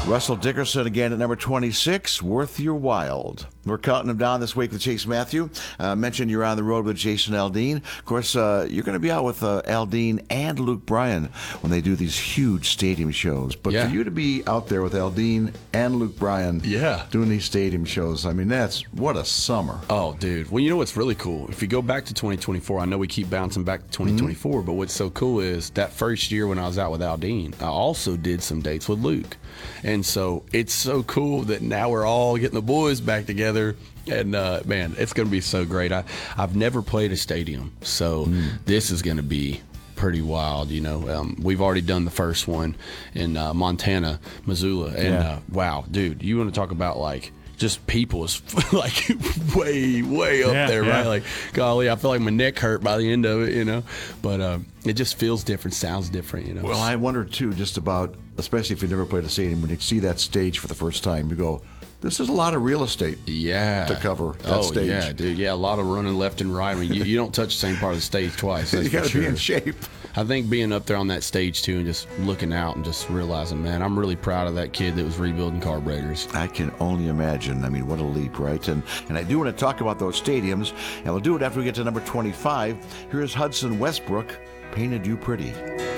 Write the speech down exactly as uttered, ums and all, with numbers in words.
Russell Dickerson again at number twenty-six, Worth Your Wild. We're counting them down this week with Chase Matthew. Uh, mentioned you're on the road with Jason Aldean. Of course, uh, you're going to be out with uh, Aldean and Luke Bryan when they do these huge stadium shows. But yeah. for you to be out there with Aldean and Luke Bryan yeah. doing these stadium shows, I mean, that's what a summer. Oh, dude. Well, you know what's really cool? If you go back to twenty twenty-four, I know we keep bouncing back to twenty twenty-four, mm-hmm. but what's so cool is that first year when I was out with Aldean, I also did some dates with Luke. And so it's so cool that now we're all getting the boys back together. And, uh, man, it's going to be so great. I, I've never played a stadium, so mm. this is going to be pretty wild, you know. Um, we've already done the first one in uh, Montana, Missoula. And, yeah. uh, wow, dude, you want to talk about, like, just people is like way, way up yeah, there, yeah. right? Like, golly, I feel like my neck hurt by the end of it, you know. But uh, it just feels different, sounds different, you know. Well, I wonder, too, just about, especially if you've never played a stadium, when you see that stage for the first time, you go, this is a lot of real estate yeah. to cover that oh, stage. yeah, dude. Yeah, a lot of running left and right. I mean, you, you don't touch the same part of the stage twice. You got to sure. be in shape. I think being up there on that stage, too, and just looking out and just realizing, man, I'm really proud of that kid that was rebuilding carburetors. I can only imagine. I mean, what a leap, right? And and I do want to talk about those stadiums, and we'll do it after we get to number twenty-five. Here's Hudson Westbrook, Painted You Pretty.